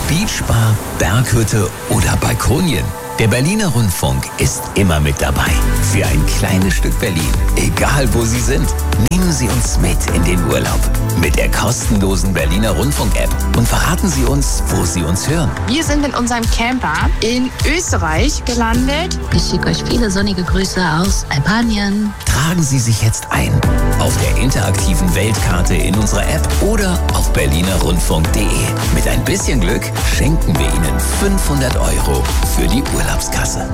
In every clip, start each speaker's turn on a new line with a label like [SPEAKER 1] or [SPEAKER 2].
[SPEAKER 1] Beachbar, Berghütte oder Balkonien. Der Berliner Rundfunk ist immer mit dabei. Für ein kleines Stück Berlin. Egal wo Sie sind. Nehmen Sie uns mit in den Urlaub. Mit der kostenlosen Berliner Rundfunk-App. Und verraten Sie uns, wo Sie uns hören.
[SPEAKER 2] Wir sind mit unserem Camper in Österreich gelandet.
[SPEAKER 3] Ich schicke euch viele sonnige Grüße aus Albanien.
[SPEAKER 1] Tragen Sie sich jetzt ein. Auf der interaktiven Weltkarte in unserer App oder auf berlinerrundfunk.de. Mit ein bisschen Glück schenken wir Ihnen 500 € für die Urlaubskasse.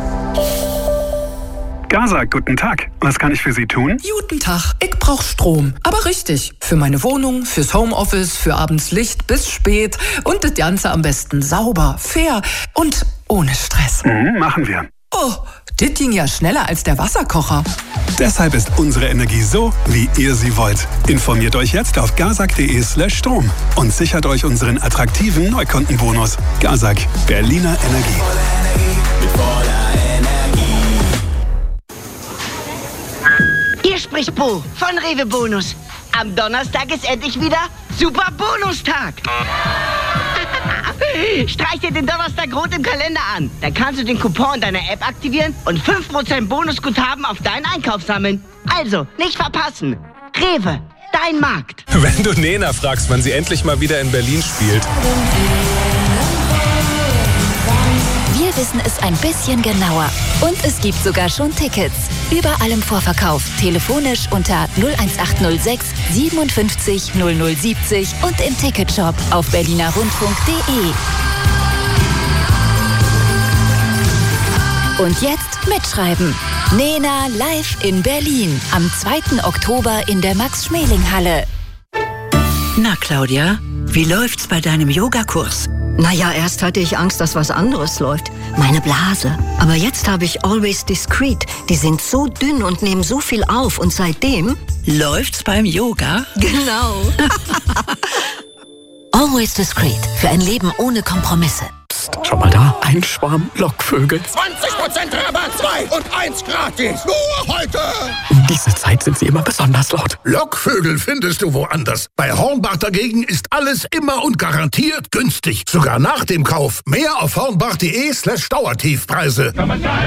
[SPEAKER 4] Gaza, guten Tag. Was kann ich für Sie tun?
[SPEAKER 5] Guten Tag. Ich brauch Strom. Aber richtig. Für meine Wohnung, fürs Homeoffice, für abends Licht bis spät. Und das Ganze am besten sauber, fair und ohne Stress.
[SPEAKER 4] Machen wir.
[SPEAKER 5] Oh, das ging ja schneller als der Wasserkocher.
[SPEAKER 4] Deshalb ist unsere Energie so, wie ihr sie wollt. Informiert euch jetzt auf gazak.de/Strom und sichert euch unseren attraktiven Neukundenbonus. Gazak, Berliner Energie.
[SPEAKER 6] Hier spricht Bo von Rewe Bonus. Am Donnerstag ist endlich wieder Super Bonustag. Streich dir den Donnerstag rot im Kalender an. Dann kannst du den Coupon deiner App aktivieren und 5% Bonusguthaben auf deinen Einkauf sammeln. Also, nicht verpassen. Rewe, dein Markt.
[SPEAKER 7] Wenn du Nena fragst, wann sie endlich mal wieder in Berlin spielt.
[SPEAKER 8] Wir wissen es ein bisschen genauer. Und es gibt sogar schon Tickets. Überall im Vorverkauf. Telefonisch unter 01806 57 0070 und im Ticketshop auf berlinerrundfunk.de. Und jetzt mitschreiben. Nena live in Berlin. Am 2. Oktober in der Max-Schmeling-Halle.
[SPEAKER 9] Na, Claudia, wie läuft's bei deinem Yogakurs?
[SPEAKER 10] Naja, erst hatte ich Angst, dass was anderes läuft. Meine Blase. Aber jetzt habe ich Always Discreet. Die sind so dünn und nehmen so viel auf. Und seitdem...
[SPEAKER 9] Läuft's beim Yoga?
[SPEAKER 10] Genau.
[SPEAKER 8] Always Discreet. Für ein Leben ohne Kompromisse.
[SPEAKER 5] Psst, schau mal da. Ein Schwarm Lockvögel.
[SPEAKER 11] 20% Rabatt, 2 und 1 gratis. Nur heute.
[SPEAKER 5] Um diese Zeit sind sie immer besonders laut.
[SPEAKER 11] Lockvögel findest du woanders. Bei Hornbach dagegen ist alles immer und garantiert günstig. Sogar nach dem Kauf. Mehr auf hornbach.de/Dauertiefpreise.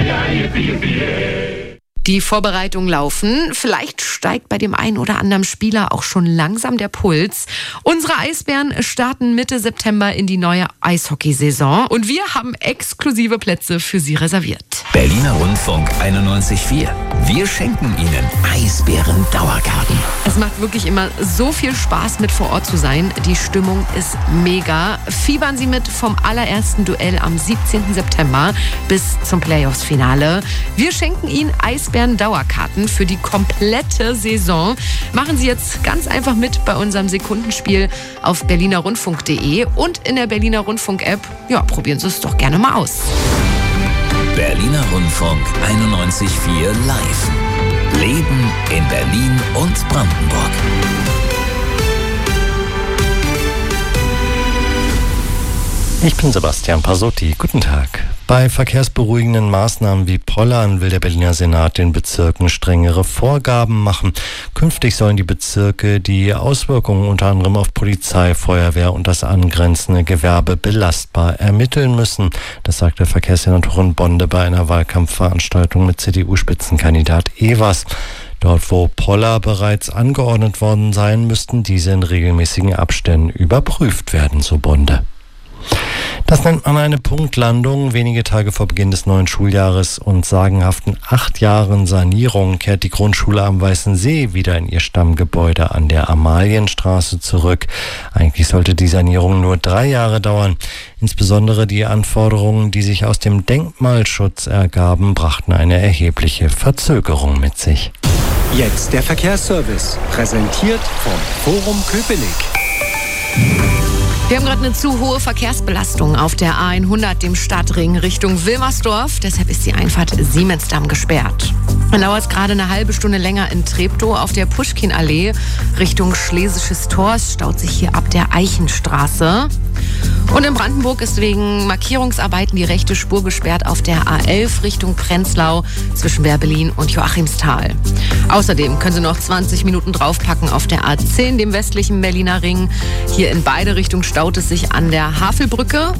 [SPEAKER 12] Die Vorbereitungen laufen. Vielleicht steigt bei dem einen oder anderen Spieler auch schon langsam der Puls. Unsere Eisbären starten Mitte September in die neue Eishockeysaison und wir haben exklusive Plätze für sie reserviert.
[SPEAKER 1] Berliner Rundfunk 91.4. Wir schenken Ihnen Eisbären-Dauerkarten.
[SPEAKER 12] Es macht wirklich immer so viel Spaß, mit vor Ort zu sein. Die Stimmung ist mega. Fiebern Sie mit vom allerersten Duell am 17. September bis zum Playoffs-Finale. Wir schenken Ihnen Eisbären-Dauerkarten für die komplette Saison. Machen Sie jetzt ganz einfach mit bei unserem Sekundenspiel auf berlinerrundfunk.de und in der Berliner Rundfunk-App. Ja, probieren Sie es doch gerne mal aus.
[SPEAKER 1] Berliner Rundfunk 91.4 live. Leben in Berlin und Brandenburg.
[SPEAKER 13] Ich bin Sebastian Pasotti. Guten Tag. Bei verkehrsberuhigenden Maßnahmen wie Pollern will der Berliner Senat den Bezirken strengere Vorgaben machen. Künftig sollen die Bezirke die Auswirkungen unter anderem auf Polizei, Feuerwehr und das angrenzende Gewerbe belastbar ermitteln müssen. Das sagte Verkehrssenatorin Bonde bei einer Wahlkampfveranstaltung mit CDU-Spitzenkandidat Evers. Dort, wo Poller bereits angeordnet worden seien, müssten diese in regelmäßigen Abständen überprüft werden, so Bonde. Das nennt man eine Punktlandung. Wenige Tage vor Beginn des neuen Schuljahres und sagenhaften 8 Jahren Sanierung kehrt die Grundschule am Weißensee wieder in ihr Stammgebäude an der Amalienstraße zurück. Eigentlich sollte die Sanierung nur 3 Jahre dauern. Insbesondere die Anforderungen, die sich aus dem Denkmalschutz ergaben, brachten eine erhebliche Verzögerung mit sich.
[SPEAKER 14] Jetzt der Verkehrsservice, präsentiert vom Forum Köpenick.
[SPEAKER 12] Wir haben gerade eine zu hohe Verkehrsbelastung auf der A100, dem Stadtring Richtung Wilmersdorf. Deshalb ist die Einfahrt Siemensdamm gesperrt. Dann dauert es gerade eine halbe Stunde länger in Treptow auf der Puschkinallee Richtung Schlesisches Tor. Es staut sich hier ab der Eichenstraße. Und in Brandenburg ist wegen Markierungsarbeiten die rechte Spur gesperrt auf der A11 Richtung Prenzlau zwischen Werbelin und Joachimsthal. Außerdem können Sie noch 20 Minuten draufpacken auf der A10, dem westlichen Berliner Ring. Hier in beide Richtungen staut es sich an der Havelbrücke.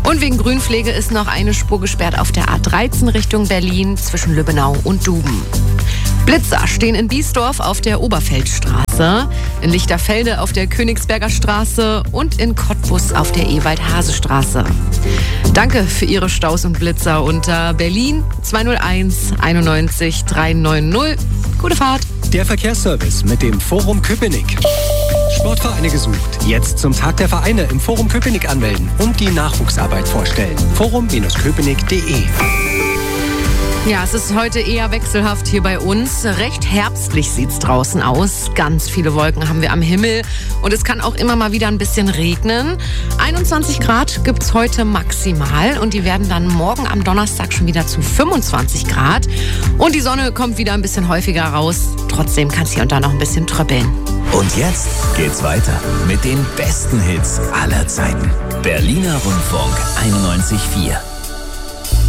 [SPEAKER 12] Und wegen Grünpflege ist noch eine Spur gesperrt auf der A13 Richtung Berlin zwischen Lübbenau und Duben. Blitzer stehen in Biesdorf auf der Oberfeldstraße, in Lichterfelde auf der Königsberger Straße und in Cottbus auf der Ewald-Hase-Straße. Danke für Ihre Staus und Blitzer unter Berlin 201 91 390. Gute Fahrt.
[SPEAKER 14] Der Verkehrsservice mit dem Forum Köpenick. Sportvereine gesucht. Jetzt zum Tag der Vereine im Forum Köpenick anmelden und die Nachwuchsarbeit vorstellen. forum-köpenick.de.
[SPEAKER 12] Ja, es ist heute eher wechselhaft hier bei uns. Recht herbstlich sieht's draußen aus. Ganz viele Wolken haben wir am Himmel und es kann auch immer mal wieder ein bisschen regnen. 21 Grad gibt's heute maximal und die werden dann morgen am Donnerstag schon wieder zu 25 Grad. Und die Sonne kommt wieder ein bisschen häufiger raus. Trotzdem kann es hier und da noch ein bisschen tröppeln.
[SPEAKER 1] Und jetzt geht's weiter mit den besten Hits aller Zeiten. Berliner Rundfunk 91.4.